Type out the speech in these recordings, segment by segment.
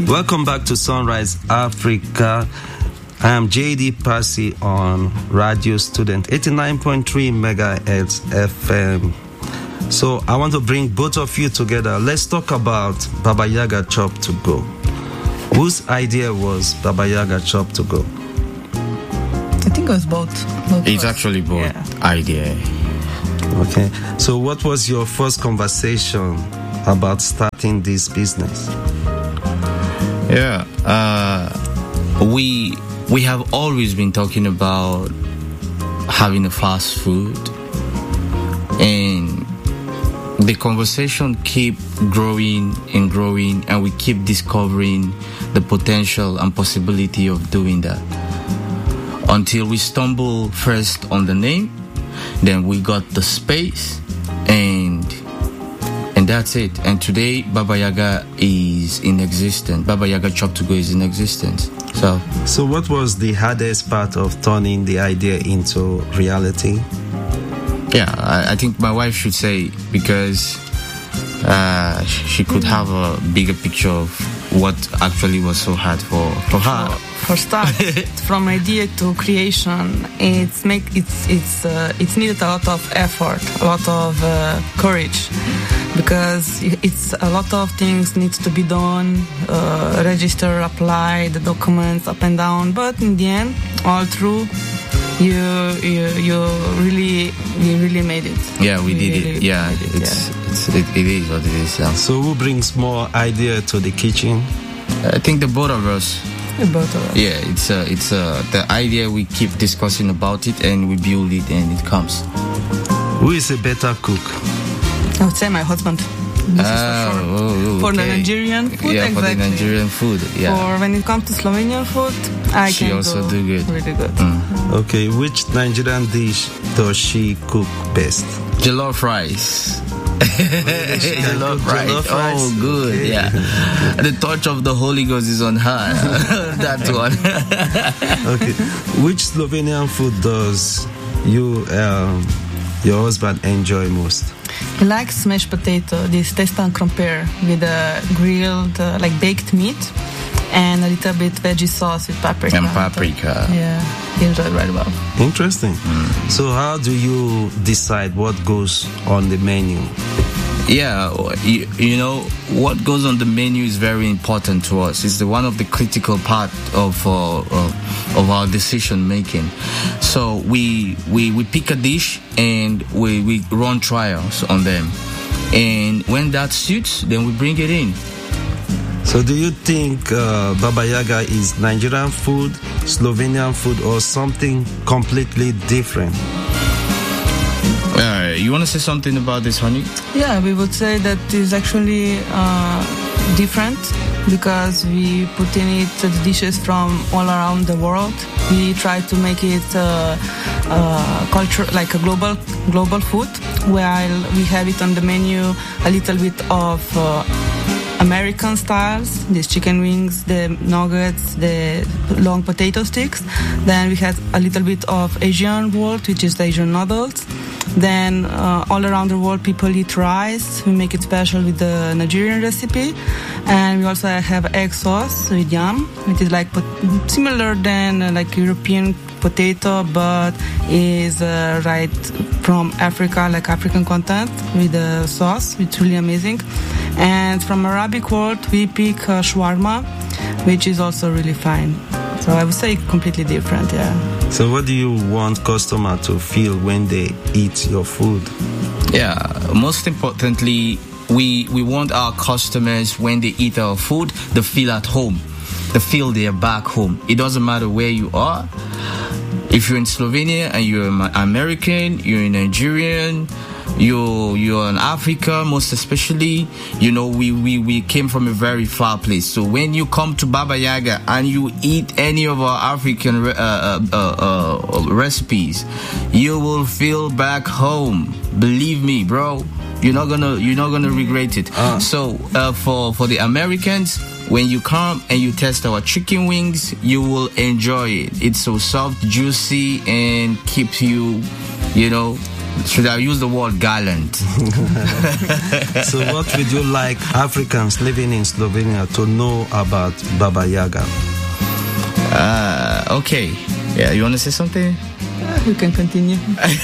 Welcome back to Sunrise Africa. I am JD Passy on Radio Student 89.3 megahertz FM. So I want to bring both of you together. Let's talk about Baba Yaga Chop to Go. Whose idea was Baba Yaga Chop to Go? I think it was both. It's actually both idea. Okay. So what was your first conversation about starting this business? Yeah. We have always been talking about having a fast food, and the conversation keep growing and growing, and we keep discovering the potential and possibility of doing that until we stumble first on the name, then we got the space, and that's it. And today Baba Yaga is in existence. Baba Yaga Chop to Go is in existence. So what was the hardest part of turning the idea into reality? Yeah, I think my wife should say, because she could have a bigger picture of what actually was so hard for her. For start, from idea to creation, it's needed a lot of effort, a lot of courage, because it's a lot of things needs to be done, register, apply the documents up and down. But in the end, all through, you really made it. Yeah, we did it. Yeah, it is what it is. Yeah. So who brings more idea to the kitchen? I think the both of us. Both of us. Yeah, it's the idea. We keep discussing about it and we build it, and it comes. Who is a better cook? I would say my husband. This is for sure. Okay. For the Nigerian food, yeah, exactly. For the Nigerian food, yeah. For when it comes to Slovenian food, she can also do good. Really good. Okay, which Nigerian dish does she cook best? Jollof rice. Jollof rice. Oh, good. Okay. Yeah. The touch of the Holy Ghost is on her. That one. Okay. Which Slovenian food does your husband enjoy most? He likes smashed potato, this testan krompir with a grilled, like baked meat, and a little bit veggie sauce with paprika. And paprika. Yeah, he enjoyed it very well. Interesting. So how do you decide what goes on the menu? Yeah, you know, what goes on the menu is very important to us. It's one of the critical part of our decision making. So we pick a dish and we run trials on them, and when that suits, then we bring it in. So do you think Baba Yaga is Nigerian food, Slovenian food, or something completely different? You want to say something about this, honey? Yeah, we would say that it's actually different, because we put in it the dishes from all around the world. We try to make it culture, like a global food, while we have it on the menu a little bit of American styles, these chicken wings, the nuggets, the long potato sticks. Then we have a little bit of Asian world, which is the Asian noodles. Then all around the world people eat rice. We make it special with the Nigerian recipe. And we also have egg sauce with yam, which is like similar than like European potato, but is right from Africa, like African content, with the sauce. It's really amazing. And from Arabic world we pick shawarma, which is also really fine. So I would say completely different, yeah. So what do you want customer to feel when they eat your food? Yeah, most importantly, we want our customers, when they eat our food, they feel at home. They feel they're back home. It doesn't matter where you are. If you're in Slovenia and you're American, you're Nigerian, you're in Africa, most especially, you know, we came from a very far place. So when you come to Baba Yaga and you eat any of our African recipes, you will feel back home. Believe me, bro. You're not gonna regret it. So for the Americans, when you come and you test our chicken wings, you will enjoy it. It's so soft, juicy, and keeps you, you know, Should I use the word gallant? So what would you like Africans living in Slovenia to know about Baba Yaga? Okay. Yeah, you want to say something? You can continue.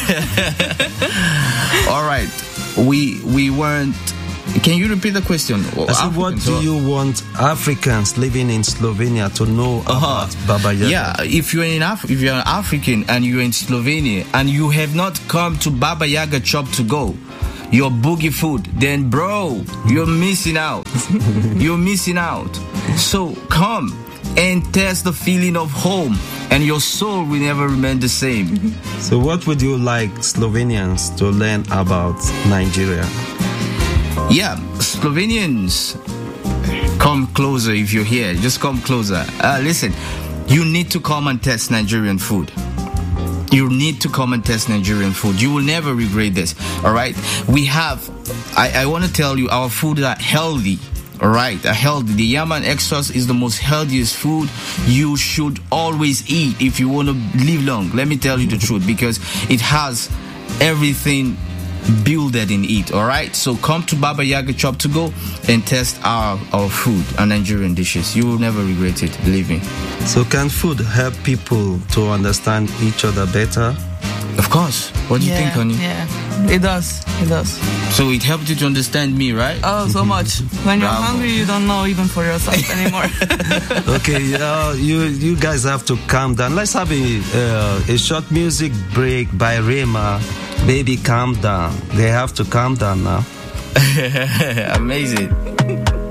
All right. We weren't... Can you repeat the question? So what do you want Africans living in Slovenia to know about Baba Yaga? Yeah, if you're an African and you're in Slovenia and you have not come to Baba Yaga Chop to Go, your boogie food, then bro, you're missing out. You're missing out. So come and test the feeling of home, and your soul will never remain the same. So what would you like Slovenians to learn about Nigeria? Yeah, Slovenians, come closer if you're here. Just come closer. Listen, you need to come and test Nigerian food. You need to come and test Nigerian food. You will never regret this. All right? We have, I want to tell you, our food are healthy. All right, healthy. The Yaman Extras is the most healthiest food you should always eat if you want to live long. Let me tell you the truth, because it has everything builded in it. All right, so come to Baba Yaga Chop to Go and test our food, our Nigerian dishes. You will never regret it, believe me. So can food help people to understand each other better? Of course. What do you think, honey? Yeah, it does. It does. So it helped you to understand me, right? Oh, so much. When you're hungry, you don't know even for yourself anymore. Okay, you guys have to calm down. Let's have a short music break by Rema. Baby, calm down. They have to calm down now. Amazing.